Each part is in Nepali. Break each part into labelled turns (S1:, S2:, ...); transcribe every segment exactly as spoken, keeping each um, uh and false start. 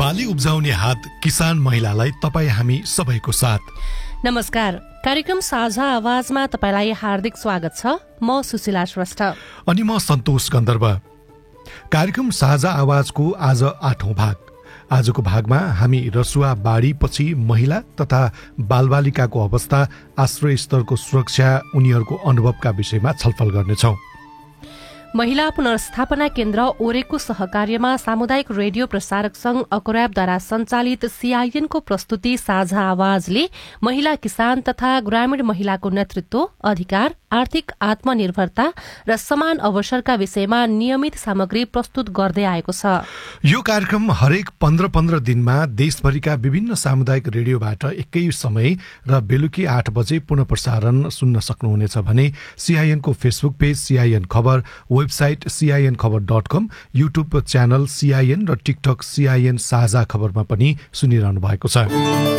S1: बाली उब्जाउने हात किसान महिलालाई तपाईँ हामी सबैको साथ।
S2: नमस्कार, कार्यक्रम साझा आवाजमा तपाईलाई हार्दिक स्वागत छ। म सुशीला श्रेष्ठ
S1: अनि म सन्तोष गन्धर्व। कार्यक्रम साझा आवाजको आज आठौं भाग। आजको भागमा हामी रसुवा बाढी पछि महिला तथा बालबालिकाको अवस्था, आश्रय स्तरको सुरक्षा, उनीहरूको अनुभवका विषयमा छलफल गर्नेछौं।
S2: महिला पुनर्स्थापना केन्द्र ओरेको सहकार्यमा सामुदायिक रेडियो प्रसारक संघ अकोराबद्वारा सञ्चालित सीआईएनको प्रस्तुति साझा आवाजले महिला किसान तथा ग्रामीण महिलाको नेतृत्व, अधिकार, आर्थिक आत्मनिर्भरता र समान अवसरका विषयमा नियमित सामग्री प्रस्तुत गर्दै आएको छ।
S1: यो कार्यक्रम हरेक पन्ध्र पन्ध्र दिनमा देशभरिका विभिन्न सामुदायिक रेडियोबाट एकै समय र बेलुकी आठ बजे पुनः प्रसारण सुन्न सक्नुहुनेछ भने सीआईएनको फेसबुक पेज सीआईएन खबर, वेबसाइट सीआईएन खबर डट कम, युट्युब च्यानल सीआईएन र टिकटक सीआईएन साझा खबरमा पनि सुनिरहनु भएको छ।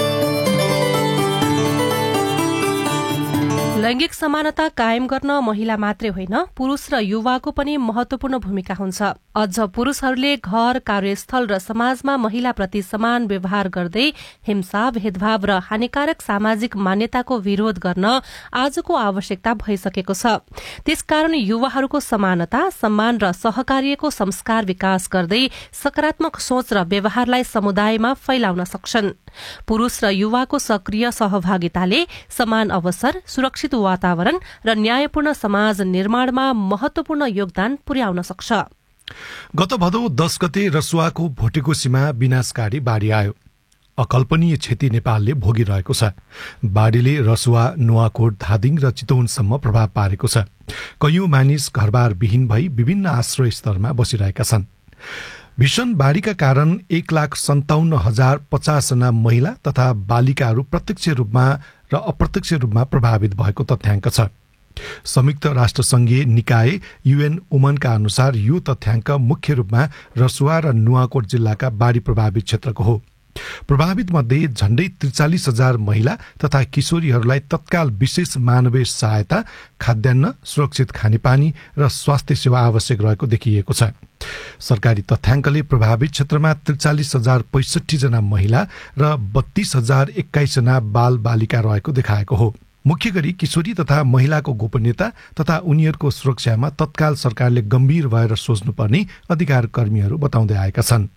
S2: लैंगिक समानता कायम गर्न महिला मात्रै होइन, पुरुष र युवाको पनि महत्वपूर्ण भूमिका हुन्छ। अझ पुरुषहरूले घर, कार्यस्थल र समाजमा महिलाप्रति समान व्यवहार गर्दै हिंसा, भेदभाव र हानिकारक सामाजिक मान्यताको विरोध गर्न आजको आवश्यकता भइसकेको छ। त्यसकारण युवाहरूको समानता, सम्मान र सहकार्यको संस्कार विकास गर्दै सकारात्मक सोच र व्यवहारलाई समुदायमा फैलाउन सक्छन्। पुरुष र युवाको सक्रिय सहभागिताले समान अवसर, सुरक्षित वातावरण र न्यायपूर्ण समाज निर्माणमा महत्वपूर्ण योगदान पुर्याउन सक्छ।
S1: गत भदौ दश गते रसुवाको भोटेकोसीमा विनाशकारी बाढी आयो। अकल्पनीय क्षति नेपालले भोगिरहेको छ। बाढीले रसुवा, नुवाकोट, धादिङ र चितवनसम्म प्रभाव पारेको छ। कैयौं मानिस घरबार विहीन भई विभिन्न आश्रय स्तरमा बसिरहेका छन्। भीषण बाढीका कारण एक लाख सन्ताउन्न हजार पचासजना महिला तथा बालिकाहरू प्रत्यक्ष रूपमा र अप्रत्यक्ष रूपमा प्रभावित भएको तथ्याङ्क छ। संयुक्त राष्ट्रसङ्घीय निकाय युएन वुमनका अनुसार यो तथ्याङ्क मुख्य रूपमा रसुवा र नुवाकोट जिल्लाका बाढी प्रभावित क्षेत्रको हो। प्रभावित मध्ये झण्डै त्रिचालिस हजार महिला तथा किशोरीहरूलाई तत्काल विशेष मानवीय सहायता, खाद्यान्न, सुरक्षित खानेपानी र स्वास्थ्य सेवा आवश्यक रहेको देखिएको छ। सरकारी तथ्याङ्कले प्रभावित क्षेत्रमा त्रिचालिस हजार पैंसठी जना महिला र बत्तीस हजार एक्काइस जना बाल बालिका रहेको देखाएको हो। मुख्य गरी किशोरी तथा महिलाको गोपनीयता तथा उनीहरूको सुरक्षामा तत्काल सरकारले गम्भीर भएर सोच्नुपर्ने अधिकार कर्मीहरू बताउँदै आएका छन्।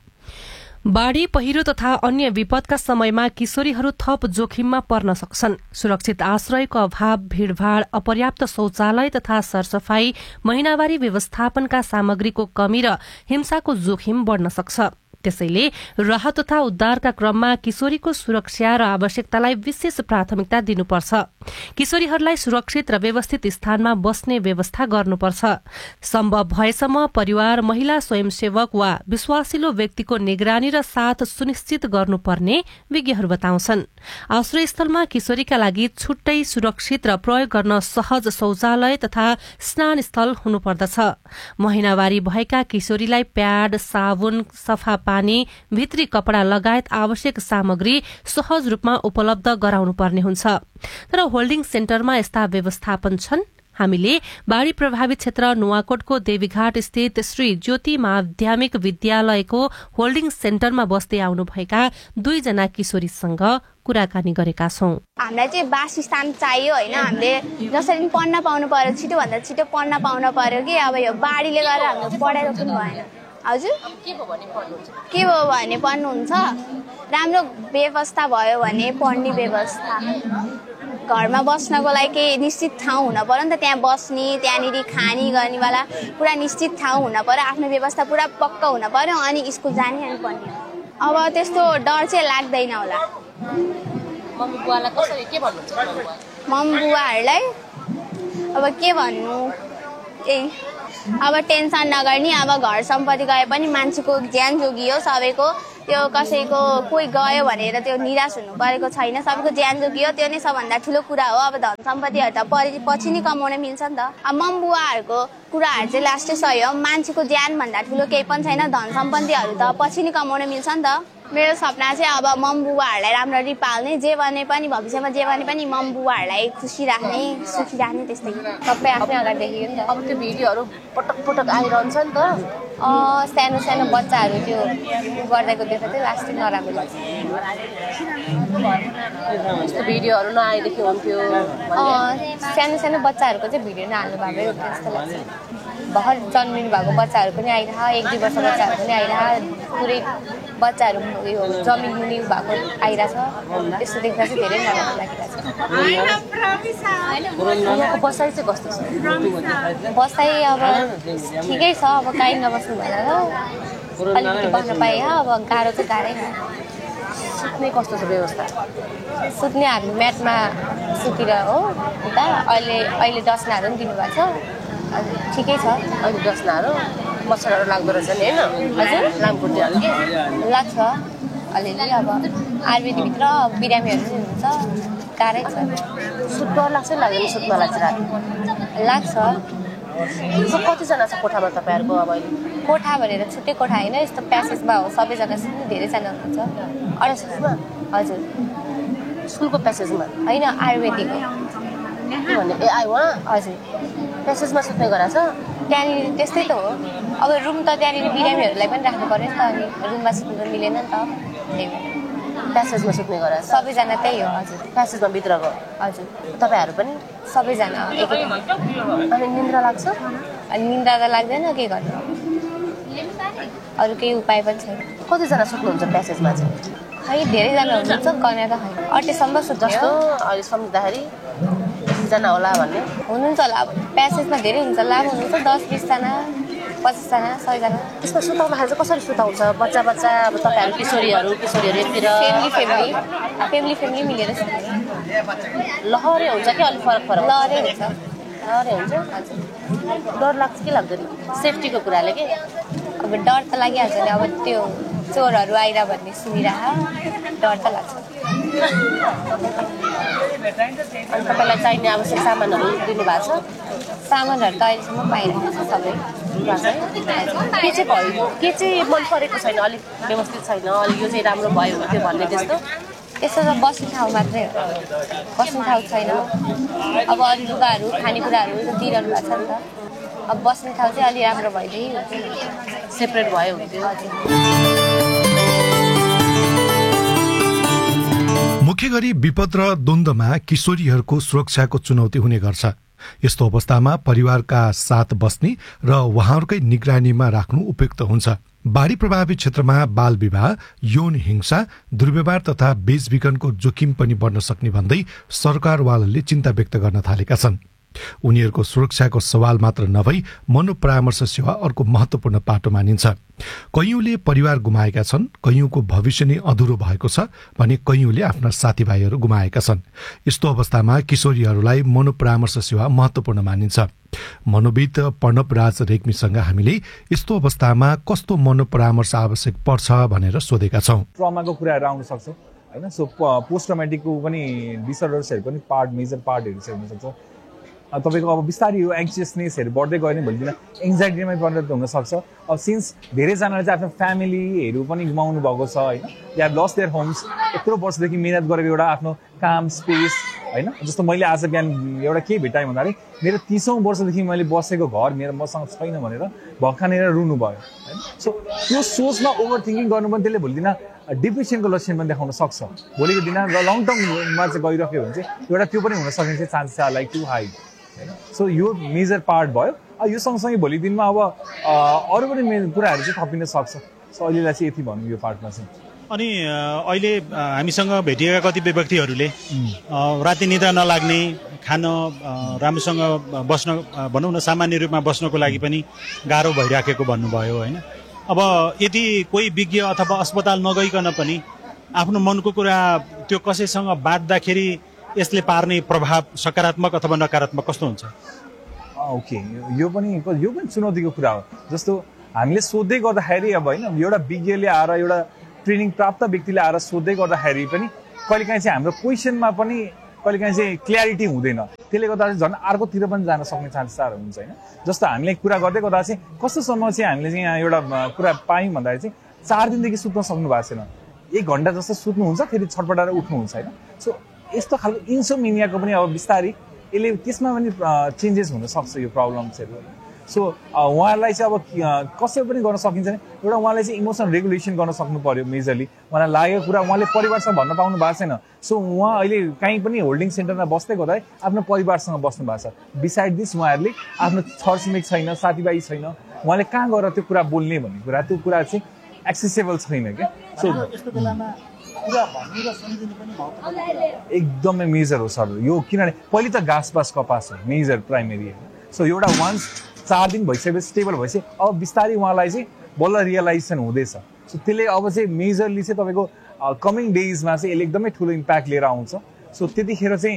S2: बाढी, पहिरो तथा अन्य विपदका समयमा किशोरीहरू थप जोखिममा पर्न सक्छन्। सुरक्षित आश्रयको अभाव, भीड़भाड़, अपर्याप्त शौचालय तथा सरसफाई, महिनावारी व्यवस्थापनका सामग्रीको कमी र हिंसाको जोखिम बढ़न सक्छ। त्यसैले राहत तथा उद्धारका क्रममा किशोरीको सुरक्षा र आवश्यकतालाई विशेष प्राथमिकता दिनुपर्छ। किशोरीहरूलाई सुरक्षित र व्यवस्थित स्थानमा बस्ने व्यवस्था गर्नुपर्छ। सम्भव भएसम्म परिवार, महिला स्वयंसेवक वा विश्वासिलो व्यक्तिको निगरानी र साथ सुनिश्चित गर्नुपर्ने विज्ञहरू बताउँछन्। आश्रयस्थलमा किशोरीका लागि छुट्टै सुरक्षित र प्रयोग गर्न सहज शौचालय तथा स्नान स्थल हुनुपर्दछ। महिनावारी भएका किशोरीलाई प्याड, साबुन, सफा पानी, भित्री कपडा लगायत आवश्यक सामग्री सहज रूपमा उपलब्ध गराउनुपर्ने हुन्छ। तर होल्डिङ सेन्टरमा यस्ता व्यवस्थापन छन्। हामीले बाढी प्रभावित क्षेत्र नुवाकोटको देवीघाट स्थित श्री ज्योति माध्यमिक विद्यालयको होल्डिङ सेन्टरमा बस्दै आउनुभएका दुईजना किशोरीसँग कुराकानी गरेका छौं।
S3: हामीलाई चाहिँ वासस्थान चाहियो होइन, हामीले जसरी पढ्न पाउनु पर्यो, छिटो भन्दा छिटो पढ्न पाउनु पर्यो कि अब यो बाढीले गर्दा हाम्रो पढाइ रोक्नु भएन। हजुर के भयो भने पढ्नुहुन्छ? के भयो भने पढ्नुहुन्छ? राम्रो व्यवस्था भयो भने पढ्ने व्यवस्था, घरमा बस्नको लागि केही निश्चित ठाउँ हुन पर्यो नि त। त्यहाँ बस्ने, त्यहाँनिर खाने गर्नेवाला पुरा निश्चित ठाउँ हुन पर्यो, आफ्नो व्यवस्था पुरा पक्का हुन पर्यो, अनि स्कुल जाने अनि पढ्ने। अब त्यस्तो डर चाहिँ लाग्दैन होला।
S2: मम्मी बुवालाई कसरी के भन्नुहुन्छ?
S3: मम्मी बुवाहरूलाई अब के भन्नु, यही अब टेन्सन नगर्ने। अब घर सम्पत्ति गए पनि मान्छेको ज्यान जोगियो, सबैको त्यो कसैको कोही गयो भनेर त्यो निराश हुनु परेको छैन, सबैको ज्यान जोगियो, त्यो नै सबभन्दा ठुलो कुरा हो। अब धन सम्पत्तिहरू त पछि नै कमाउन मिल्छ नि त। अब मम बुवाहरूको कुराहरू चाहिँ लास्टै सही हो, मान्छेको ज्यान भन्दा ठुलो केही पनि छैन, धन सम्पत्तिहरू त पछि नै कमाउन मिल्छ नि त। मेरो सपना चाहिँ अब मम बुबाहरूलाई राम्ररी पाल्ने, जे भने पनि भविष्यमा जे भने पनि मम बुबाहरूलाई खुसी राख्ने, सुखी राख्ने, त्यस्तै सबै आफ्नै अगाडि देखियो नि त।
S2: अब त्यो भिडियोहरू पटक पटक आइरहन्छ नि त।
S3: सानो सानो बच्चाहरू त्यो गर्दाको देख्दा चाहिँ लास्टै नराम्रो लाग्छ।
S2: यस्तो भिडियोहरू नआएदेखि हुन्थ्यो।
S3: सानो सानो बच्चाहरूको चाहिँ भिडियो नहाल्नु भएकै हो जस्तो लाग्छ। भर्खर जन्मिनु भएको बच्चाहरू पनि आइरह, एक दुई वर्ष बच्चाहरू पनि आइरह, पुरै बच्चाहरू उयो जमिन मुनि भएको आइरहेछ। त्यस्तो देख्दा चाहिँ धेरै नराम्रो लागिरहेछ।
S2: यहाँको बसाइ चाहिँ कस्तो छ?
S3: बसाइ अब ठिकै छ, अब काहीँ नबस्नु भएन र अलिकति बस्न पाएँ। अब गाह्रो चाहिँ गाह्रै छ।
S2: सुत्ने कस्तो छ व्यवस्था?
S3: सुत्ने हामी म्याटमा सुतिर हो उता। अहिले अहिले डस्नाहरू पनि दिनुभएको छ, ठिकै छ।
S2: अहिले डस्नाहरू मच्छरहरू लाग्दो रहेछ नि होइन?
S3: हजुर
S2: लामखुट्टेहरू के
S3: लाग्छ अलिअलि। अब आयुर्वेदिकभित्र बिरामीहरू पनि हुन्छ, गाह्रै छ।
S2: सुत्न लाग्छ लाग्दैन? सुत्न लाग्छ राति
S3: लाग्छ।
S2: कतिजना छ कोठामा तपाईँहरूको? अब अहिले
S3: कोठा भनेर छुट्टै कोठा होइन, यस्तो प्यासेजमा हो सबैजना, धेरैजना हुनुहुन्छ।
S2: प्यासेजमा?
S3: हजुर
S2: स्कुलको प्यासेजमा
S3: होइन, आयुर्वेदिक हो।
S2: के भन्ने? ए आइ उहाँ
S3: हजुर
S2: प्यासेजमा सुत्ने गराएको छ?
S3: त्यहाँनिर त्यस्तै त हो। अब रुम त त्यहाँनिर बिरामीहरूलाई पनि राख्नु पऱ्यो नि त, अनि रुममा सुत्नु त मिलेन नि त, त्यही भएर
S2: प्यासेजमा सुत्ने गराएको छ?
S3: सबैजना त्यही हो। हजुर
S2: प्यासेजमा भित्रको?
S3: हजुर
S2: तपाईँहरू पनि?
S3: सबैजना एक एक।
S2: अनि निन्द्रा लाग्छ?
S3: अनि निन्द्रा त लाग्दैन, के गर्नु, अरू केही उपाय पनि छैन।
S2: कतिजना सुत्नुहुन्छ प्यासेजमा चाहिँ?
S3: खै धेरैजना हुनुहुन्छ, कन्या त खै अठसम्म सुत्छ
S2: जस्तो अहिले सम्झिँदाखेरि जना होला भन्ने
S3: हुनुहुन्छ होला। अब प्यासेजमा धेरै हुन्छ होला, हुनुहुन्छ दस बिसजना, पच्चिसजना, सयजना।
S2: त्यसमा सुताउँदाखेरि चाहिँ कसरी सुताउँछ? बच्चा बच्चा अब तपाईँहरू किशोरीहरू किशोरीहरू एकतिर
S3: फेमिली फेमिली फेमिली फेमिली मिलेर सुत्छ।
S2: लहरे हुन्छ कि अलिक फरक फरक?
S3: लहरै हुन्छ।
S2: लहरे हुन्छ? हजुर। डर लाग्छ कि लाग्दैन? सेफ्टीको कुराले के?
S3: अब डर त लागिहाल्छ नि, अब त्यो चोरहरू आइर भन्ने सुनिरह, डर त लाग्छ।
S2: अनि तपाईँलाई चाहिने आवश्यक सामानहरू दिनुभएको छ?
S3: सामानहरू त अहिलेसम्म पाइरहेको छ सबै।
S2: के चाहिँ भयो, के चाहिँ मन परेको छैन, अलिक व्यवस्थित छैन, अलिक यो चाहिँ राम्रो भयो त्यो भन्ने त्यस्तो?
S3: त्यस्तो त बस्ने ठाउँ मात्रै हो, बस्ने ठाउँ छैन। अब अरू लुगाहरू खानेकुराहरू त दिइरहनु भएको छ नि त। अब बस्ने ठाउँ चाहिँ अलि राम्रो भइदिए हुन्थ्यो,
S2: सेपरेट भयो हुन्थ्यो।
S1: मुख्य गरी विपद र द्वन्द्वमा किशोरीहरूको सुरक्षाको चुनौती हुने गर्छ। यस्तो अवस्थामा परिवारका साथ बस्ने र उहाँहरूकै निगरानीमा राख्नु उपयुक्त हुन्छ। बाढी प्रभावित क्षेत्रमा बाल विवाह, यौन हिंसा, दुर्व्यवहार तथा बेचबिखनको जोखिम पनि बढ्न सक्ने भन्दै सरकारवालाले चिन्ता व्यक्त गर्न थालेका छन्। उनीहरूको सुरक्षाको सवाल मात्र नभई मनोपरामर्श सेवा अर्को महत्वपूर्ण पाटो मानिन्छ। कैयौंले परिवार गुमाएका छन्, कैयौंको भविष्य नै अधुरो भएको छ भने कैयौंले आफ्ना साथीभाइहरू गुमाएका छन्। यस्तो अवस्थामा किशोरीहरूलाई मनोपरामर्श सेवा महत्वपूर्ण मानिन्छ। मनोविद प्रणव राज रेग्मीसँग हामीले यस्तो अवस्थामा कस्तो मनोपरामर्श आवश्यक पर्छ भनेर सोधेका छौं।
S4: ट्रमाको कुराहरू आउन सक्छ हैन, सो पोस्ट ट्रमेटिकको पनि डिसअर्डर्सहरू पनि पार्ट मेजर पार्टहरू चाहिँ हुन सक्छ। तपाईको अब बिस्तारै यो एङ्सियसनेसहरू बढ्दै गयो भने भोलिदिन एङ्जाइटीमै परिणत हुन सक्छ। अब सिन्स धेरैजनाले चाहिँ आफ्नो फ्यामिलीहरू पनि गुमाउनु भएको छ हैन, they have lost their homes. यत्रो वर्षदेखि मेहनत गरेको एउटा आफ्नो काम स्पेस हैन, जस्तो मैले आज बिहान एउटा के भेटाएँ भन्दाखेरि मेरो तीसौँ वर्षदेखि मैले बसेको घर मेरो मसँग छैन भनेर भक्कानेर रुनु भयो हैन। सो त्यो सोचमा ओभर थिङ्किङ गर्नु पनि त्यसले भोलिदिन डिप्रेसनको लक्षण पनि देखाउन सक्छ। भोलिको दिन र लङ टर्ममा चाहिँ गइरह्यो भने चाहिँ एउटा त्यो पनि हुन सक्ने चाहिँ chances are like to high. So यो मेजर पार्ट भयो। यो सँगसँगै भोलि दिनमा अब अरू पनि कुराहरू चाहिँ थपिन सक्छ। सो अहिलेलाई चाहिँ यति भनौँ यो पार्टमा चाहिँ।
S5: अनि अहिले हामीसँग भेटिएका कतिपय व्यक्तिहरूले राति निद्रा नलाग्ने, खान राम्रोसँग बस्न भनौँ न सामान्य रूपमा बस्नको लागि पनि गाह्रो भइराखेको भन्नुभयो होइन। अब यदि कोही विज्ञ अथवा अस्पताल नगइकन पनि आफ्नो मनको कुरा त्यो कसैसँग बाँड्दाखेरि यसले पार्ने प्रभाव सकारात्मक अथवा नकारात्मक कस्तो हुन्छ?
S4: ओके, यो पनि यो पनि चुनौतीको कुरा हो। जस्तो हामीले सोध्दै गर्दाखेरि अब होइन एउटा विज्ञले आएर एउटा ट्रेनिङ प्राप्त व्यक्तिले आएर सोध्दै गर्दाखेरि पनि कहिलेकाहीँ चाहिँ हाम्रो क्वेसनमा पनि कहिलेकाहीँ चाहिँ क्ल्यारिटी हुँदैन। त्यसले गर्दा चाहिँ झन् अर्कोतिर पनि जान सक्ने चान्सेसहरू हुन्छ होइन। जस्तो हामीले कुरा गर्दै गर्दा चाहिँ कस्तोसम्म चाहिँ हामीले चाहिँ यहाँ एउटा कुरा पायौँ भन्दाखेरि चाहिँ चार दिनदेखि सुत्न सक्नु भएको छैन, एक घन्टा जस्तो सुत्नुहुन्छ फेरि छटपटाएर उठ्नुहुन्छ होइन सो यस्तो खालको इन्सोमिनियाको पनि अब बिस्तारै यसले त्यसमा पनि चेन्जेस हुनसक्छ यो प्रब्लम्सहरू सो उहाँलाई चाहिँ अब कसरी पनि गर्न सकिन्छ नि एउटा उहाँले चाहिँ इमोसनल रेगुलेसन गर्न सक्नु पर्यो मेजरली उहाँलाई लागेको कुरा उहाँले परिवारसँग भन्न पाउनु भएको छैन सो उहाँ अहिले कहीँ पनि होल्डिङ सेन्टरमा बस्दै गर्दा आफ्नो परिवारसँग बस्नु भएको छ बिसाइड दिस उहाँहरूले आफ्नो छरछिमेक छैन साथीभाइ छैन उहाँले कहाँ गएर त्यो कुरा बोल्ने भन्ने कुरा त्यो कुरा चाहिँ एक्सेसेबल छैन क्या सो एकदमै मेजर हो सर यो किनभने पहिले त घाँस बास कपास हो मेजर प्राइमेरी होइन सो एउटा वान्स चार दिन भइसकेपछि स्टेबल भएपछि अब बिस्तारै उहाँलाई चाहिँ बल्ल रियलाइजेसन हुँदैछ सो त्यसले अब चाहिँ मेजरली चाहिँ तपाईँको कमिङ डेजमा चाहिँ यसले एकदमै ठुलो इम्प्याक्ट लिएर आउँछ सो त्यतिखेर चाहिँ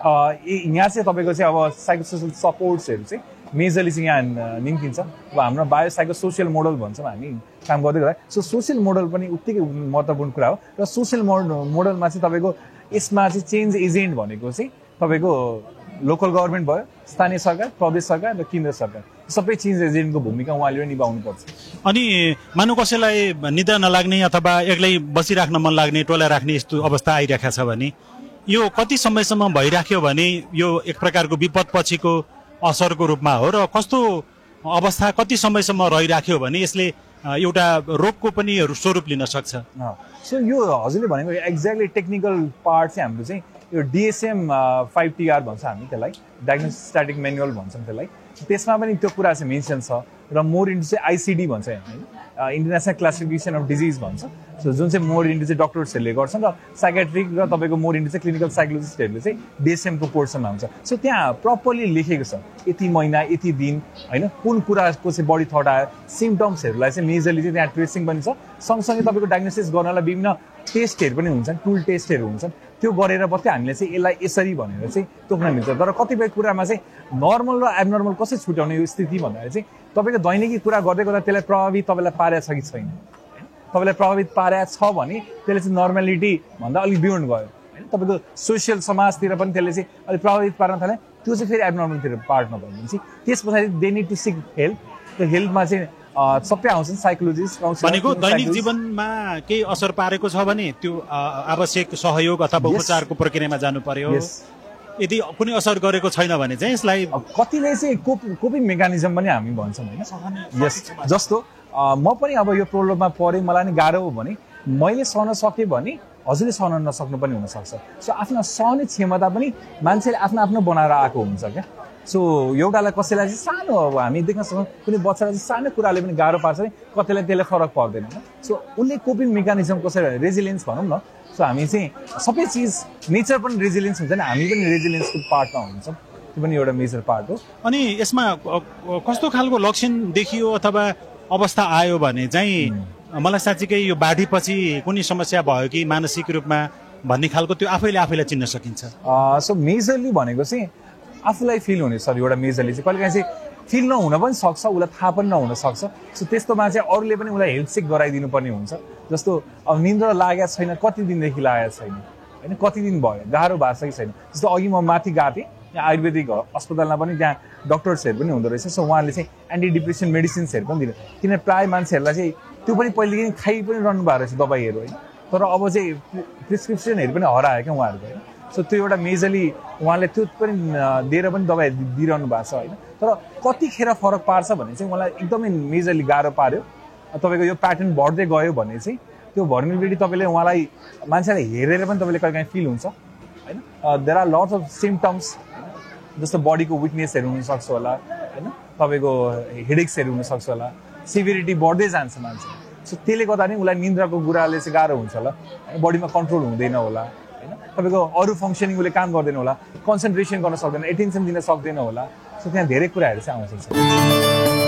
S4: यहाँ चाहिँ तपाईँको चाहिँ अब साइकोसोसियल सपोर्ट्सहरू चाहिँ मेजरली चाहिँ यहाँ निम्तिन्छ अब हाम्रो बायो साइको सोसियल मोडल भन्छौँ हामी काम गर्दै गर्दा सो सोसियल मोडल पनि उत्तिकै महत्त्वपूर्ण कुरा हो र सोसियल मोडल मोडलमा चाहिँ तपाईँको यसमा चाहिँ चेन्ज एजेन्ट भनेको चाहिँ तपाईँको लोकल गभर्मेन्ट भयो स्थानीय सरकार प्रदेश सरकार र केन्द्र सरकार सबै चेन्ज एजेन्टको भूमिका उहाँले पनि निभाउनु पर्छ
S5: अनि मानव कसैलाई निद्रा नलाग्ने अथवा एक्लै बसिराख्न मन लाग्ने टोला राख्ने यस्तो अवस्था आइरहेको छ भने यो कति समयसम्म भइराख्यो भने यो एक प्रकारको विपद पछिको असरको रूपमा हो र कस्तो अवस्था कति समयसम्म रहिराख्यो भने यसले एउटा रोगको पनि स्वरूप लिन सक्छ
S4: सो यो हजुरले भनेको एक्ज्याक्टली टेक्निकल पार्ट चाहिँ हाम्रो चाहिँ यो डिएसएम फाइभ टिआर भन्छ हामी त्यसलाई डायग्नोस्टिक स्ट्याटिक म्यानुअल भन्छौँ त्यसलाई त्यसमा पनि त्यो कुरा चाहिँ मेन्सन छ र मोर इन्टु चाहिँ आइसिडी भन्छ होइन इन्टरनेसनल क्लासिफिकेसन अफ डिजिज भन्छ सो जुन चाहिँ मोर इन्टु चाहिँ डक्टर्सहरूले गर्छन् र साइकेट्रिक र तपाईँको मोर इन्टु चाहिँ क्लिनिकल साइकोलोजिस्टहरूले चाहिँ डिएसएमको पोर्सनमा हुन्छ सो त्यहाँ प्रपरली लेखेको छ यति महिना यति दिन होइन कुन कुराको चाहिँ बढी थट आयो सिम्टम्सहरूलाई चाहिँ मेजरली चाहिँ त्यहाँ ट्रेसिङ पनि छ सँगसँगै तपाईँको डायग्नोसिस गर्नलाई विभिन्न टेस्टहरू पनि हुन्छन् टुल टेस्टहरू हुन्छन् त्यो गरेर मात्रै हामीले चाहिँ यसलाई यसरी भनेर चाहिँ तोक्न मिल्छ तर कतिपय कुरामा चाहिँ नर्मल र एबनर्मल कसरी छुट्याउने यो स्थिति भन्दाखेरि चाहिँ तपाईँको दैनिकी कुरा गर्दै गर्दा त्यसलाई प्रभावित तपाईँलाई पारेको छ कि छैन तपाईँलाई प्रभावित पारेको छ भने त्यसले चाहिँ नर्मालिटी भन्दा अलिक बियोन्ड गयो होइन तपाईँको सोसियल समाजतिर पनि त्यसले चाहिँ अलिक प्रभावित पार्न थाल्यो त्यो चाहिँ फेरि एबनर्मलतिर पार्न भयो भने चाहिँ त्यस पछाडि they need to sick help त्यो हेल्पमा चाहिँ सबै आउँछन् साइकोलोजिस्ट
S5: भनेको दैनिक जीवनमा केही असर पारेको छ भने त्यो आवश्यक सहयोग अथवा उपचारको प्रक्रियामा जानु पर्यो यदि कुनै असर गरेको छैन भने चाहिँ यसलाई
S4: कतिले चाहिँ कोप कोपिङ मेकानिजम पनि हामी भन्छौँ होइन यस जस्तो म पनि अब यो प्रब्लममा परेँ मलाई नि गाह्रो हो भने मैले सहन सकेँ भने हजुरले सहन नसक्नु पनि हुनसक्छ सो आफ्नो सहने क्षमता पनि मान्छेले आफ्नो आफ्नो बनाएर आएको हुन्छ क्या सो एउटालाई कसैलाई चाहिँ सानो अब हामी देख्न सक्छौँ कुनै बच्चालाई चाहिँ सानो कुराले पनि गाह्रो पार्छ भने कतिलाई त्यसले फरक पर्दैन सो उसले कोपिङ मेकानिजम कसरी रेजिलियन्स भनौँ न सो हामी चाहिँ सबै चिज नेचर पनि रेजिलियन्स हुन्छ नि हामी पनि रेजिलियन्सको पार्टमा हुन्छौँ त्यो पनि एउटा मेजर पार्ट हो
S5: अनि यसमा कस्तो खालको लक्षण देखियो अथवा अवस्था आयो भने चाहिँ मलाई साँच्चीकै यो बाढीपछि कुनै समस्या भयो कि मानसिक रूपमा भन्ने खालको त्यो आफैले आफैलाई चिन्न सकिन्छ
S4: सो मेजरली भनेको चाहिँ आफूलाई फिल हुने सर एउटा मेजरली चाहिँ कहिले काहीँ चाहिँ फिल नहुन पनि सक्छ उसलाई थाहा पनि नहुन सक्छ सो त्यस्तोमा चाहिँ अरूले पनि उसलाई हेल्थ चेक गराइदिनु पर्ने हुन्छ जस्तो अब निन्द्रा लागेको छैन कति दिनदेखि लागेको छैन होइन कति दिन भयो गाह्रो भएको छ कि छैन जस्तो अघि म माथि गएको थिएँ त्यहाँ आयुर्वेदिक अस्पतालमा पनि त्यहाँ डक्टर्सहरू पनि हुँदो रहेछ सो उहाँले चाहिँ एन्टी डिप्रेसन मेडिसिन्सहरू पनि दिनु किनभने प्रायः मान्छेहरूलाई चाहिँ त्यो पनि पहिलेदेखि खाइ पनि रहनु भएको रहेछ दबाईहरू होइन तर अब चाहिँ प्रिस्क्रिप्सनहरू पनि हरायो क्या उहाँहरूको होइन सो त्यो एउटा मेजरली उहाँले त्यो पनि दिएर पनि दबाई दिइरहनु भएको छ होइन तर कतिखेर फरक पार्छ भने चाहिँ उहाँलाई एकदमै मेजरली गाह्रो पार्यो तपाईँको यो प्याटर्न बढ्दै गयो भने चाहिँ त्यो भर्नेबिलिटी तपाईँले उहाँलाई मान्छेलाई हेरेर पनि तपाईँले कहिले काहीँ फिल हुन्छ होइन there are lots of symptoms जस्तो बडीको विकनेसहरू हुनसक्छ होला होइन तपाईँको हेडेक्सहरू हुनसक्छ होला सिभिरिटी बढ्दै जान्छ मान्छे सो त्यसले गर्दा नि उसलाई निन्द्राको कुराले चाहिँ गाह्रो हुन्छ होला बडीमा कन्ट्रोल हुँदैन होला होइन तपाईँको अरू फङ्सनिङ उसले काम गर्दैन होला कन्सन्ट्रेसन गर्न सक्दैन एटेन्सन दिन सक्दैन होला सो त्यहाँ धेरै कुराहरू चाहिँ आउँछ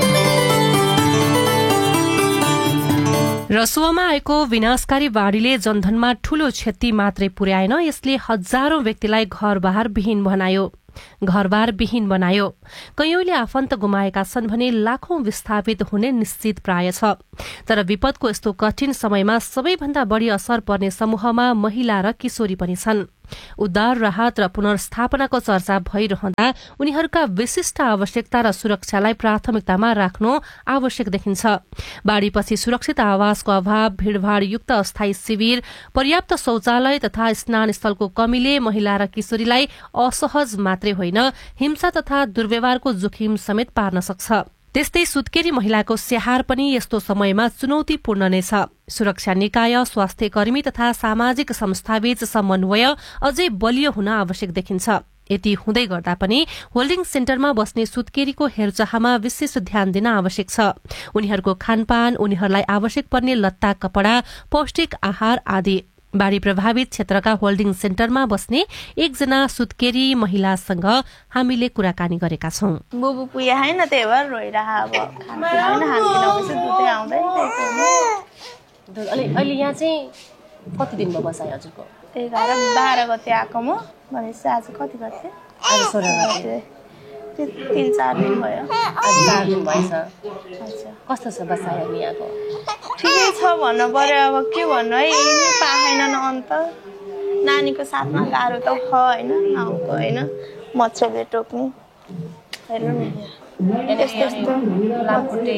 S2: रसुवामा आएको विनाशकारी बाढ़ीले जनधनमा ठूलो क्षति मात्रै पुर्याएन यसले हजारौं व्यक्तिलाई घरबार विहीन बनायो घरबार विहीन बनायो कैयौंले आफन्त गुमाएका छन् भने लाखौं विस्थापित हुने निश्चित प्राय छ तर विपदको यस्तो कठिन समयमा सबैभन्दा बढ़ी असर पर्ने समूहमा महिला र किशोरी पनि छन् उद्धार, राहत र पुनर्स्थापनाको चर्चा भइरहँदा उनीहरूका विशिष्ट आवश्यकता र सुरक्षालाई प्राथमिकतामा राख्नु आवश्यक देखिन्छ। बाढ़ीपछि सुरक्षित आवासको अभाव, भीड़भाड़युक्त अस्थायी शिविर, पर्याप्त शौचालय तथा स्नान स्थलको कमीले महिला र किशोरीलाई असहज मात्रै होइन, हिंसा तथा दुर्व्यवहारको जोखिम समेत पार्न सक्छ। त्यस्तै सुत्केरी महिलाको स्याहार पनि यस्तो समयमा चुनौतीपूर्ण नै छ। सुरक्षा निकाय, स्वास्थ्य कर्मी तथा सामाजिक संस्थाबीच समन्वय अझै बलियो हुन आवश्यक देखिन्छ। यति हुँदै गर्दा पनि होल्डिङ सेन्टरमा बस्ने सुत्केरीको हेरचाहमा विशेष ध्यान दिन आवश्यक छ। उनीहरूको खानपान, उनीहरूलाई आवश्यक पर्ने लत्ता कपडा, पौष्टिक आहार आदि। बाढ़ी प्रभावित क्षेत्रका होल्डिङ सेन्टरमा बस्ने एकजना सुत्केरी महिलासँग हामीले कुराकानी गरेका छौं।
S3: बुबु पुया हैन, त्यही भएर रोइरह अब खाना हैन, हामी नभएपछि दुधै आउँदैन।
S2: अहिले अहिले यहाँ चाहिँ कति दिन भयो बसाइ हजुरको?
S3: त्यही भएर बाह्र गते आएको म, भनेपछि आज कति गते?
S2: आज सोह्र गते।
S3: तीन चार दिन भयो।
S2: आज चार दिन भएछ।
S3: अच्छा,
S2: कस्तो छ बसाइ अनि यहाँको?
S3: ठिकै छ भन्नु पर्यो। अब के भन्नु है, यही पाएन न अन्त। नानीको साथमा गाह्रो त ख होइन, नाउँको होइन, मच्छरले टोक्ने। हेर्नु नि
S2: यस्तो यस्तो लामखुट्टे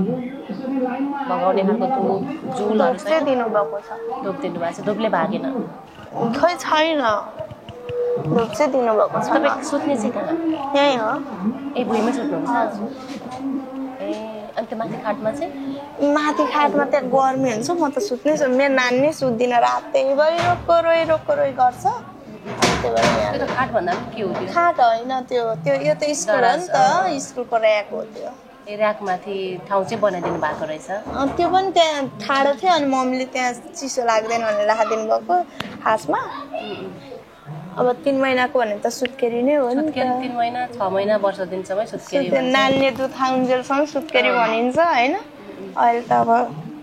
S2: बगाउने खालको धुप जुलहरू
S3: चाहिँ दिनुभएको छ।
S2: धुप दिनुभएको छ, धुपले भागेन?
S3: खै छैन, धुप चाहिँ दिनुभएको छ।
S2: तपाईँ सुत्ने चाहिँ कहाँ?
S3: यहीँ हो।
S2: ए भुइँमै सुत्नुहुन्छ हजुर? ए अनि त्यो माथि खाटमा चाहिँ?
S3: माथि खाटमा त्यहाँ गर्मी हुन्छ, म त सुत्नै छु। मेरो नानी नै सुत्दिन, रातैभरि रोक्को रोइ रोक्को रोइ गर्छ। त्यही भएर
S2: त्यो खाट भन्दा पनि के हो त्यो?
S3: खाट होइन त्यो, त्यो यो त स्कुल हो नि त, स्कुलको ऱ्याक हो त्यो।
S2: ए ऱ्याकमाथि ठाउँ चाहिँ बनाइदिनु भएको रहेछ?
S3: त्यो पनि त्यहाँ ठाडो थियो, अनि मम्मीले त्यहाँ चिसो लाग्दैन भनेर राखिदिनु भएको खासमा। अब तीन महिनाको भने त सुत्केरी नै हो नि।
S2: तीन महिना छ महिना वर्ष दिनसम्म सुत्केरी हो।
S3: नानीले दुध खाउन्जेलसम्म सुत्केरी भनिन्छ होइन। अहिले त अब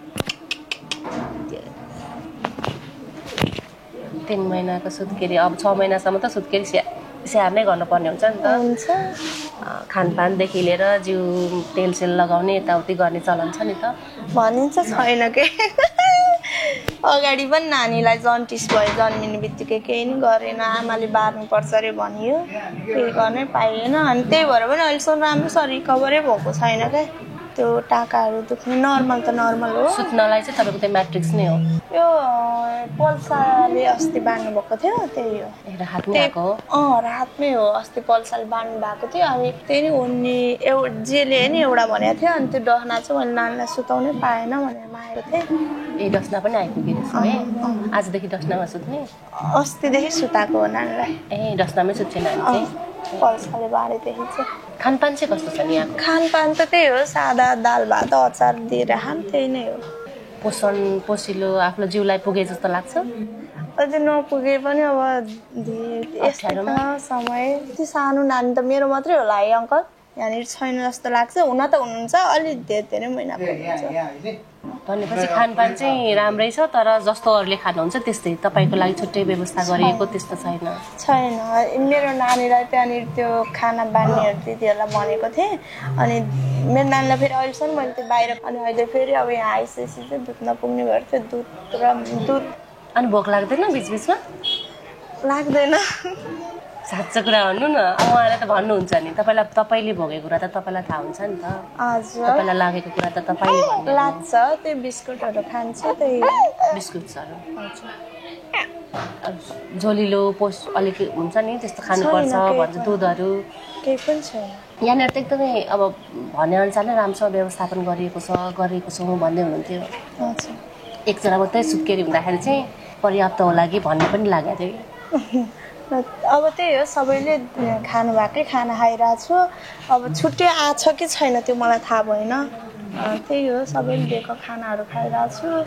S2: तीन महिनाको सुत्केरी, अब छ महिनासम्म त सुत्केरी स्या स्याहार नै गर्नुपर्ने हुन्छ नि त।
S3: हुन्छ।
S2: खानपानदेखि लिएर जिउ तेल सेल लगाउने यताउति गर्ने चलन छ नि त।
S3: भनिन्छ छैन के। अगाडि पनि नानीलाई जन्टिस भयो, जन्मिने बित्तिकै केही नि गरेन, आमाले बार्नुपर्छ अरे भनियो, केही गर्नै पाइएन। अनि त्यही भएर पनि अहिलेसम्म राम्रोसँग रिकभरै भएको छैन क्या। त्यो टाकाहरू दुख्ने नर्मल त नर्मल हो।
S2: सुत्नलाई चाहिँ तपाईँको त्यो म्याट्रिक्स नै हो?
S3: यो पल्साले अस्ति बाँड्नु भएको थियो, त्यही हो।
S2: राहतमै आएको हो?
S3: अँ राहतमै हो। अस्ति पल्साले बाँड्नु भएको थियो, अनि त्यही नि उनी एउ जेले नि एउटा भनेको थियो, अनि त्यो डहना चाहिँ मैले नानीलाई सुताउनै पाएन भनेर मागेको थिएँ।
S2: ए डस्ना पनि आइपुगेको छ है? आजदेखि डस्नामा सुत्ने?
S3: अस्तिदेखि सुताएको हो नानीलाई।
S2: ए डस्नामै सुत्छ नानी चाहिँ?
S3: पल्साले बाँडेदेखि चाहिँ।
S2: खानपान चाहिँ कस्तो छ नि यहाँ?
S3: खानपान त त्यही हो, सादा दाल भात अचार दिएर खाम, त्यही नै हो।
S2: पोषण पोसिलो आफ्नो जिउलाई पुगे जस्तो लाग्छ?
S3: अझै नपुगे पनि अब यस्तो समय। त्यो सानो नानी त मेरो मात्रै होला है अङ्कल, यहाँनिर छैन जस्तो लाग्छ। हुन त हुनुहुन्छ, अलिक धेरै धेरै महिना पुग्छ।
S2: भनेपछि खानपान चाहिँ राम्रै छ, तर जस्तो अरूले खानुहुन्छ त्यस्तै तपाईँको लागि छुट्टै व्यवस्था गरिएको त्यस्तो छैन?
S3: छैन। मेरो नानीलाई त्यहाँनिर त्यो खाना बान्नेहरू दिदीहरूलाई भनेको थिएँ, अनि मेरो नानीलाई फेरि अहिलेसम्म मैले त्यो बाहिर, अनि अहिले फेरि अब यहाँ आइसकेपछि चाहिँ दुध नपुग्ने भएर त्यो दुध र दुध।
S2: अनि भोक लाग्दैन बिचबिचमा?
S3: लाग्दैन।
S2: साँच्चो कुरा भन्नु न, अब उहाँलाई त भन्नुहुन्छ नि, तपाईँलाई तपाईँले भोगेको कुरा त तपाईँलाई थाहा हुन्छ नि त।
S3: हजुर।
S2: तपाईँलाई लागेको कुरा त तपाईँले भन्नु
S3: लाग्छ। त्यो बिस्कुटहरू खान्छ, त्यही
S2: बिस्कुट्सहरू। झोलिलो पोस अलिक हुन्छ नि त्यस्तो खानुपर्छ भन्छ, दुधहरू
S3: केही पनि छैन
S2: यहाँनिर त। एकदमै अब भनेअनुसार नै राम्रोसँग व्यवस्थापन गरिएको छ गरिएको छौँ भन्दै हुनुहुन्थ्यो।
S3: हजुर।
S2: एकजना मात्रै सुत्केरी हुँदाखेरि चाहिँ पर्याप्त होला कि भन्ने पनि लागेको थियो।
S3: अब त्यही हो, सबैले खानु भएकै खाना खाइरहेको छु। अब छुट्टै आछ कि छैन त्यो मलाई थाहा भएन। त्यही हो, सबैले दिएको खानाहरू खाइरहेको छु।